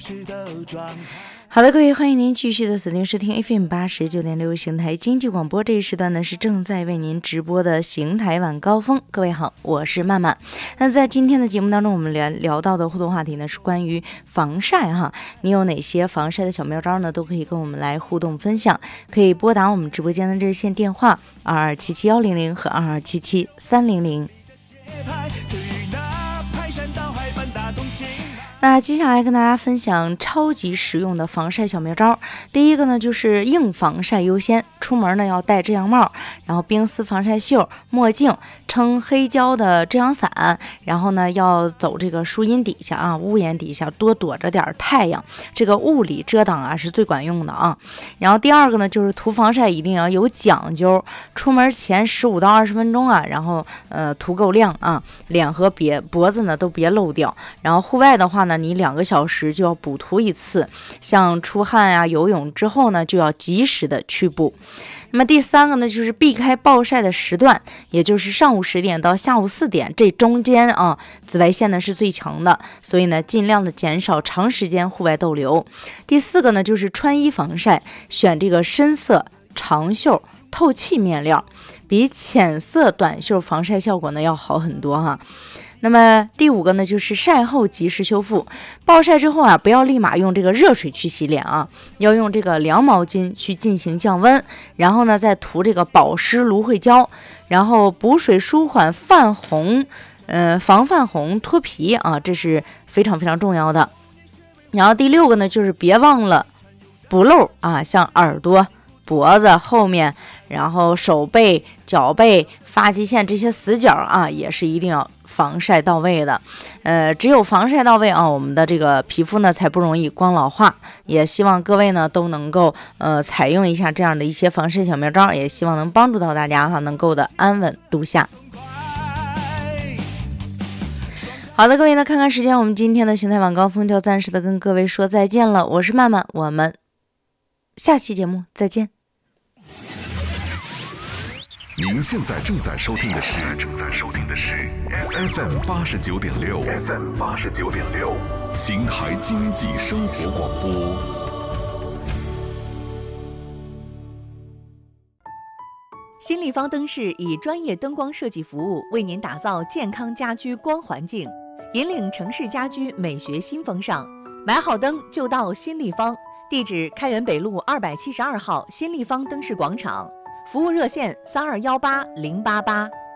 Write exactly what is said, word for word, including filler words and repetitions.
好的，各位，欢迎您继续的锁定收听 F M 八十九点六邢台经济广播。这一时段呢是正在为您直播的邢台晚高峰。各位好，我是曼曼。那在今天的节目当中，我们聊聊到的互动话题呢是关于防晒哈。你有哪些防晒的小妙招呢？都可以跟我们来互动分享。可以拨打我们直播间的热线电话二二七七幺零零和二二七七三零零。那接下来跟大家分享超级实用的防晒小妙招。第一个呢就是硬防晒优先，出门呢要戴遮阳帽，然后冰丝防晒袖、墨镜，撑黑胶的遮阳伞，然后呢要走这个树荫底下啊，屋檐底下多躲着点太阳，这个物理遮挡啊是最管用的啊。然后第二个呢就是涂防晒一定要有讲究，出门前十五到二十分钟啊，然后呃涂够亮啊，脸和别脖子呢都别漏掉。然后户外的话呢，你两个小时就要补涂一次，像出汗啊、游泳之后呢，就要及时的去补。那么第三个呢，就是避开暴晒的时段，也就是上午十点到下午四点这中间啊，紫外线呢是最强的，所以呢，尽量的减少长时间户外逗留。第四个呢，就是穿衣防晒，选这个深色长袖透气面料，比浅色短袖防晒效果呢要好很多哈。那么第五个呢，就是晒后及时修复。暴晒之后啊，不要立马用这个热水去洗脸啊，要用这个凉毛巾去进行降温，然后呢再涂这个保湿芦荟胶，然后补水舒缓泛红，呃，防泛红脱皮啊，这是非常非常重要的。然后第六个呢，就是别忘了补漏啊，像耳朵、脖子后面，然后手背、脚背、发际线这些死角啊，也是一定要防晒到位的。呃，只有防晒到位啊，我们的这个皮肤呢才不容易光老化。也希望各位呢都能够呃采用一下这样的一些防晒小妙招，也希望能帮助到大家哈，能够的安稳度夏。好的，各位呢，看看时间，我们今天的邢台晚高峰就暂时的跟各位说再见了。我是曼曼，我们下期节目再见。 您现在正在收听的是正在收听的是 F M 八十九点六 F M 八十九点六邢台经济生活广播。 新立方灯饰以专业灯光设计服务为您打造健康家居光环境，引领城市家居美学新风尚。买好灯就到新立方，地址开元北路二百七十二号新立方灯饰广场，服务热线三二幺八零八八。